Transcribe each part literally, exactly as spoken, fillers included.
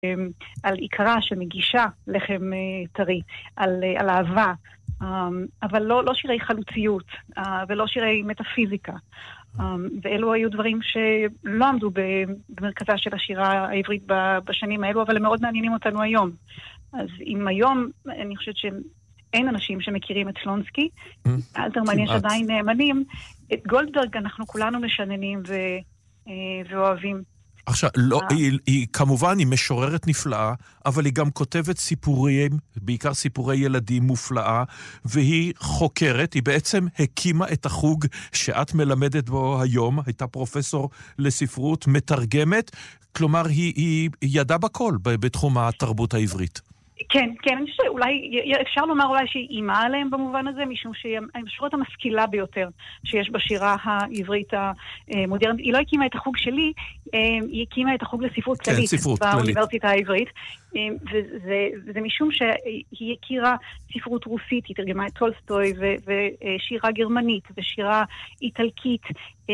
על עיקרה שמגישה לחם טרי, על, על אהבה, אבל לא, לא שירי חלוציות ולא שירי מטאפיזיקה. ואלו היו דברים שלא עמדו במרכזה של השירה העברית בשנים האלו, אבל הם מאוד מעניינים אותנו היום. אז אם היום, אני חושבת שאין אנשים שמכירים את שלונסקי, אלתרמן יש עדיין נאמנים, את גולדברג אנחנו כולנו משננים ואוהבים. עכשיו, לא, היא, היא כמובן היא משוררת נפלאה, אבל היא גם כותבת סיפורים, בעיקר סיפורי ילדים מופלאה, והיא חוקרת, היא בעצם הקימה את החוג שאת מלמדת בו היום, הייתה פרופסור לספרות מתרגמת, כלומר היא, היא ידעה בכל בתחום התרבות העברית. כן, כן, אני חושב שאולי, אפשר לומר אולי שהיא אימה עליהם במובן הזה, משום שהיא המשוררת המשכילה ביותר שיש בשירה העברית המודרנית. היא לא הקימה את החוג שלי, היא הקימה את החוג לספרות כללית באוניברסיטה העברית, וזה, וזה משום שהיא הכירה ספרות רוסית, היא תרגמה את טולסטוי ושירה גרמנית ושירה איטלקית,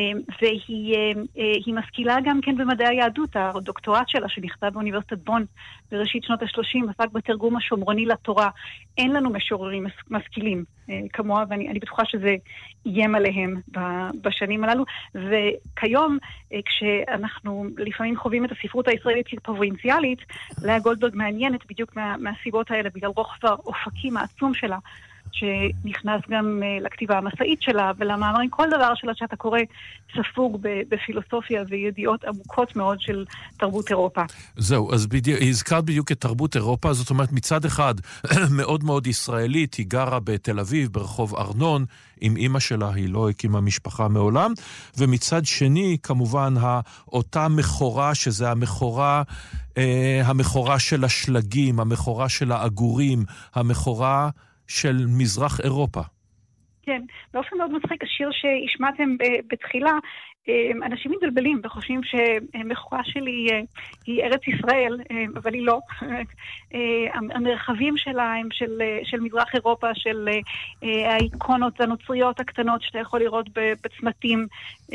והיא משכילה גם כן במדעי היהדות. הדוקטורט שלה שנכתב באוניברסיטת בון בראשית שנות ה-שלושים עסק בתרגום השומרוני לתורה. אין לנו משוררים משכילים כמוה, ואני אני בטוחה שזה איים עליהם בשנים הללו. וכיום, כשאנחנו לפעמים חווים את הספרות הישראלית כפרובינציאלית, לאה גולדברג מעניינת בדיוק מה, מהסיבות האלה, בגלל רוחב האופקים העצום שלה, שנכנס גם לכתיבה המסעית שלה ולמאמרים, כל דבר שלה שאתה קורא ספוג בפילוסופיה וידיעות עמוקות מאוד של תרבות אירופה. זהו, אז בדיוק, הזכרת בדיוק את תרבות אירופה, זאת אומרת מצד אחד מאוד מאוד ישראלית, היא גרה בתל אביב ברחוב ארנון, עם אמא שלה היא לא הקימה משפחה מעולם, ומצד שני כמובן אותה מכורה שזה המכורה, אה, המכורה של השלגים, המכורה של האגורים, המכורה של מזרח אירופה. כן, באופן מאוד מצחיק, השיר שהשמעתם בתחילה, אנשים מתבלבלים וחושבים שמכורה שלי היא ארץ ישראל, אבל היא לא. המרחבים שלה הם של, של מזרח אירופה, של האיקונות הנוצריות הקטנות שאתה יכול לראות בצמתים.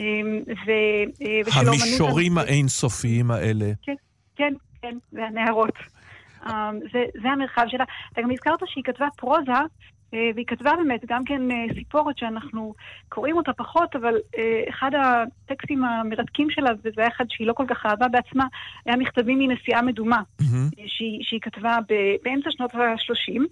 המישורים האינסופיים האלה. כן, כן, כן, והנערות. זה, זה המרחב שלה. אתה גם הזכרת שהיא כתבה פרוזה, והיא כתבה באמת גם כן סיפורת שאנחנו קוראים אותה פחות, אבל אחד הטקסטים המרתקים שלה, וזה היה אחד שהיא לא כל כך אהבה בעצמה, היה מכתבים מנסיעה מדומה, mm-hmm. שהיא, שהיא כתבה באמצע שנות ה-שלושים,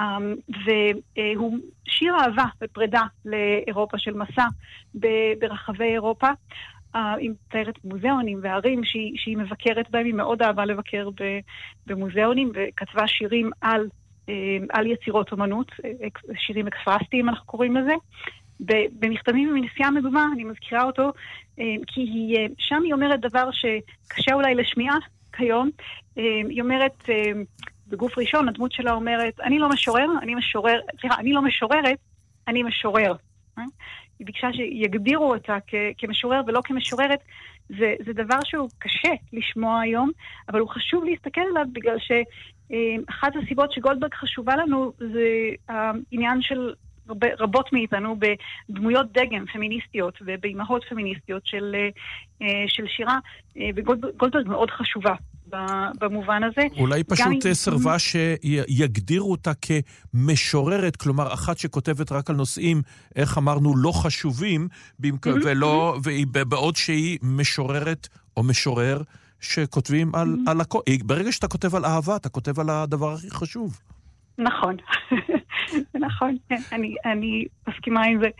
והוא שיר אהבה ופרידה לאירופה של מסע ברחבי אירופה, היא מתארת מוזיאונים וערים שהיא, שהיא מבקרת בהם, היא מאוד אהבה לבקר במוזיאונים, וכתבה שירים על, על יצירות אומנות, שירים אקספרסטיים אנחנו קוראים לזה. במכתבים מנסיעה מדומה, אני מזכירה אותו, כי היא, שם היא אומרת דבר שקשה אולי לשמיעה כיום, היא אומרת, בגוף ראשון, הדמות שלה אומרת, אני לא משורר, אני משורר, סליחה, אני לא משוררת, אני משורר. היא ביקשה שיגדירו אותה כ- כמשורר ולא כמשוררת. זה, זה דבר שהוא קשה לשמוע היום, אבל הוא חשוב להסתכל עליו, בגלל שאחת הסיבות שגולדברג חשובה לנו זה העניין של רבות מאיתנו בדמויות דגם פמיניסטיות ובאימהות פמיניסטיות של, של שירה, וגולדברג מאוד חשובה במובן הזה. אולי פשוט סרבה שיגדירו אותה כמשוררת, כלומר אחת שכותבת רק על נושאים, איך אמרנו, לא חשובים, ולא, ובעוד שהיא משוררת או משורר שכותבים על, על הכל. ברגע שאתה כותב על אהבה, אתה כותב על הדבר הכי חשוב. נכון. נכון, כן, אני, אני מסכימה עם זה.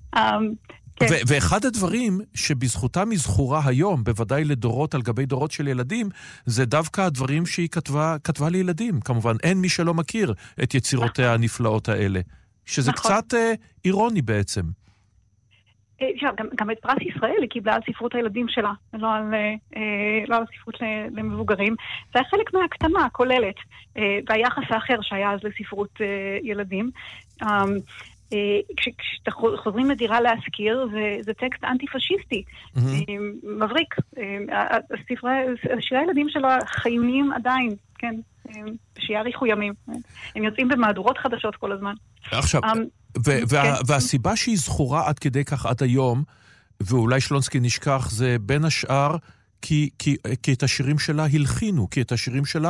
ו- ואחד הדברים שבזכותם היא זכורה היום, בוודאי לדורות על גבי דורות של ילדים, זה דווקא הדברים שהיא כתבה, כתבה לילדים. כמובן, אין מי שלא מכיר את יצירותיה הנפלאות האלה. שזה נכון. קצת אה, אירוני בעצם. גם, גם את פרס ישראל היא קיבלה על ספרות הילדים שלה, לא על, אה, לא על ספרות למבוגרים. זה היה חלק מהקטנה, הכוללת, אה, והיחס האחר שהיה אז לספרות אה, ילדים. אה, כשאתה חוזרים לדירה להזכיר, זה, זה טקסט אנטי-פשיסטי, מבריק. שירי הילדים שלו חיוניים עדיין, כן, שיאריכו ימים. הם יוצאים במהדורות חדשות כל הזמן. עכשיו, והסיבה שהיא זכורה עד כדי כך עד היום, ואולי שלונסקי נשכח, זה בין השאר כי את השירים שלה הלחינו, כי את השירים שלה